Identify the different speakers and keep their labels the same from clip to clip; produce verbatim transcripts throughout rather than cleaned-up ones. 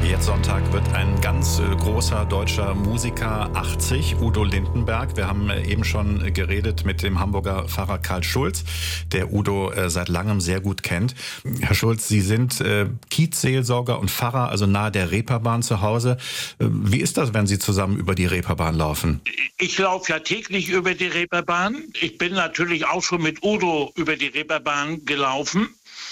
Speaker 1: Jetzt Sonntag wird ein ganz äh, großer deutscher Musiker achtzig, Udo Lindenberg. Wir haben äh, eben schon geredet mit dem Hamburger Pfarrer Karl Schulz, der Udo äh, seit langem sehr gut kennt. Herr Schulz, Sie sind äh, Kiezseelsorger und Pfarrer, also nahe der Reeperbahn zu Hause. Äh, wie ist das, wenn Sie zusammen über die Reeperbahn laufen?
Speaker 2: Ich laufe ja täglich über die Reeperbahn. Ich bin natürlich auch schon mit Udo über die Reeperbahn gelaufen.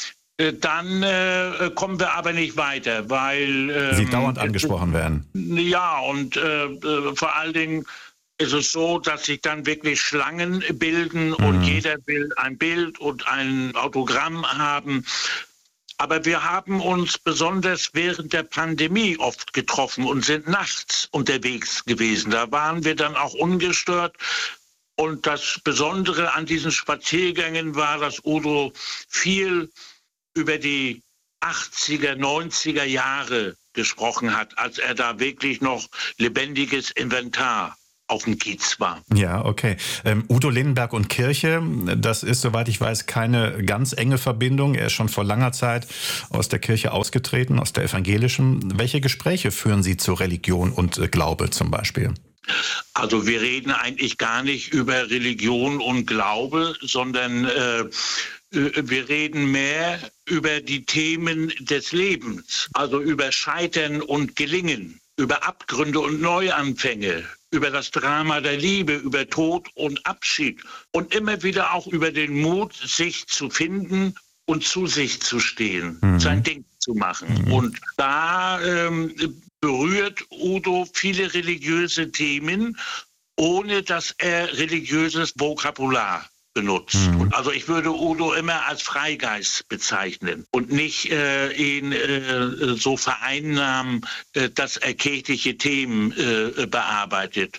Speaker 2: Dann äh, kommen wir aber nicht weiter, weil... Ähm,
Speaker 1: Sie dauernd angesprochen werden.
Speaker 2: Ja, und äh, vor allen Dingen ist es so, dass sich dann wirklich Schlangen bilden mhm. und jeder will ein Bild und ein Autogramm haben. Aber wir haben uns besonders während der Pandemie oft getroffen und sind nachts unterwegs gewesen. Da waren wir dann auch ungestört. Und das Besondere an diesen Spaziergängen war, dass Udo viel über die achtziger, neunziger Jahre gesprochen hat, als er da wirklich noch lebendiges Inventar auf dem Kiez war.
Speaker 1: Ja, okay. Ähm, Udo Lindenberg und Kirche, das ist, soweit ich weiß, keine ganz enge Verbindung. Er ist schon vor langer Zeit aus der Kirche ausgetreten, aus der evangelischen. Welche Gespräche führen Sie zu Religion und äh, Glaube zum Beispiel?
Speaker 2: Also wir reden eigentlich gar nicht über Religion und Glaube, sondern äh, wir reden mehr über die Themen des Lebens, also über Scheitern und Gelingen, über Abgründe und Neuanfänge, über das Drama der Liebe, über Tod und Abschied und immer wieder auch über den Mut, sich zu finden und zu sich zu stehen, mhm. sein Ding zu machen. Mhm. Und da ähm, berührt Udo viele religiöse Themen, ohne dass er religiöses Vokabular benutzt. Mhm. Und also ich würde Udo immer als Freigeist bezeichnen und nicht äh, ihn äh, so vereinnahmen, äh, dass er kirchliche Themen äh, bearbeitet.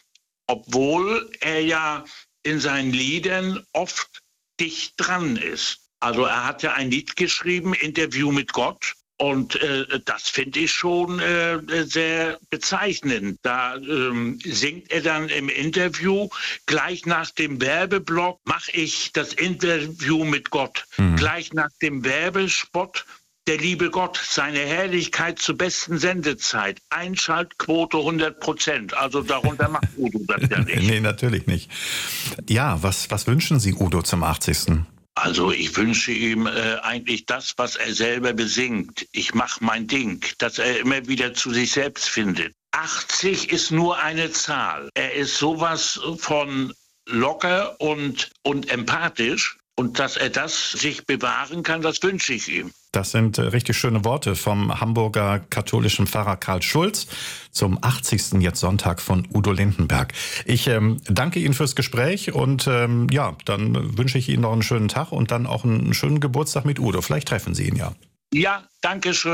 Speaker 2: Obwohl er ja in seinen Liedern oft dicht dran ist. Also er hat ja ein Lied geschrieben, Interview mit Gott. Und äh, das finde ich schon äh, sehr bezeichnend. Da ähm, singt er dann im Interview, gleich nach dem Werbeblock mache ich das Interview mit Gott. Mhm. Gleich nach dem Werbespot, der liebe Gott, seine Herrlichkeit zur besten Sendezeit. Einschaltquote hundert Prozent. Also darunter macht Udo das ja nicht.
Speaker 1: Nee, natürlich nicht. Ja, was, was wünschen Sie Udo zum achtzigsten?
Speaker 2: Also ich wünsche ihm äh, eigentlich das, was er selber besingt. Ich mache mein Ding, dass er immer wieder zu sich selbst findet. achtzig ist nur eine Zahl. Er ist sowas von locker und, und empathisch. Und dass er das sich bewahren kann, das wünsche ich ihm.
Speaker 1: Das sind äh, richtig schöne Worte vom Hamburger katholischen Pfarrer Karl Schulz zum achtzigsten jetzt Sonntag von Udo Lindenberg. Ich ähm, danke Ihnen fürs Gespräch und ähm, ja, dann wünsche ich Ihnen noch einen schönen Tag und dann auch einen schönen Geburtstag mit Udo. Vielleicht treffen Sie ihn ja.
Speaker 2: Ja, danke schön.